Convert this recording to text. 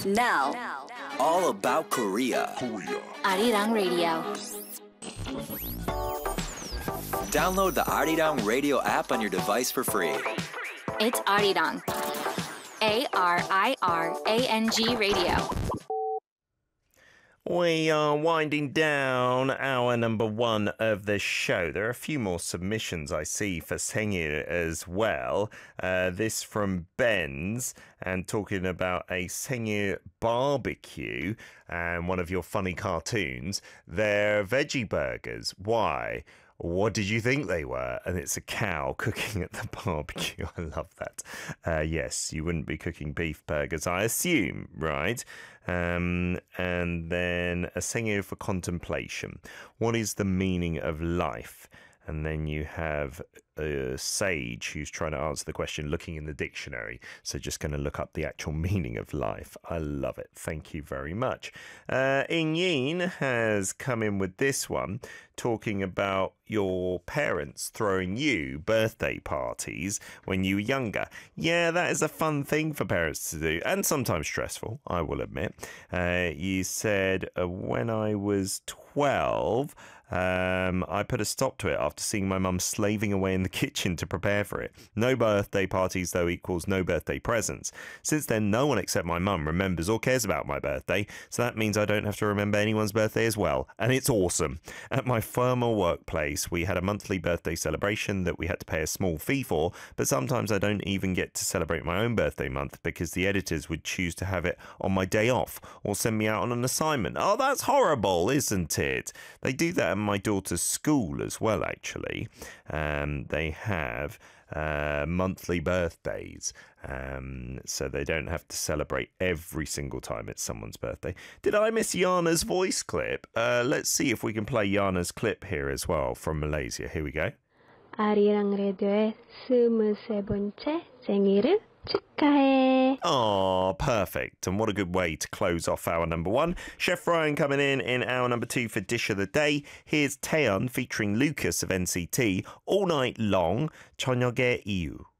Now, all about Korea. Arirang Radio. Download the Arirang Radio app on your device for free. It's Arirang. ARIRANG Radio. We are winding down hour number one of the show. There are a few more submissions I see for Sengil as well. This from Ben's and talking about a Sengil barbecue and one of your funny cartoons. They're veggie burgers. Why? What did you think they were? And it's a cow cooking at the barbecue. I love that. Yes, you wouldn't be cooking beef burgers, I assume, right? And then a Sengil for contemplation. What is the meaning of life? And then you have a sage who's trying to answer the question looking in the dictionary. So just going to look up the actual meaning of life. I love it. Thank you very much. Ing Yin has come in with this one, talking about your parents throwing you birthday parties when you were younger. Yeah, that is a fun thing for parents to do, and sometimes stressful, I will admit. You said, when I was 12, I put a stop to it after seeing my mum slaving away in the kitchen to prepare for it. No birthday parties, though, equals no birthday presents. Since then, no one except my mum remembers or cares about my birthday, so that means I don't have to remember anyone's birthday as well, and it's awesome. At my former workplace, we had a monthly birthday celebration that we had to pay a small fee for, but sometimes I don't even get to celebrate my own birthday month because the editors would choose to have it on my day off or send me out on an assignment. Oh, that's horrible, isn't it? They do that at my daughter's school as well, actually. They have monthly birthdays, so they don't have to celebrate every single time it's someone's birthday. Did I miss Yana's voice clip? Let's see if we can play Yana's clip here as well from Malaysia. Here we go. 아리랑 라디오의 23번째 생일을 축하해. Oh, perfect. And what a good way to close off hour number one. Chef Ryan coming in hour number two for Dish of the Day. Here's Taeyeon featuring Lucas of NCT, All Night Long, 저녁의 이유.